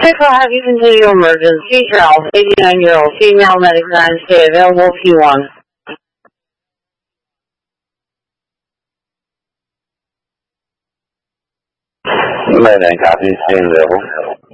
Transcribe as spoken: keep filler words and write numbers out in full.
Check will have you continue emergency. Charles, eighty-nine-year-old female, medic nine, stay available if you want. Medic, copy, stay available.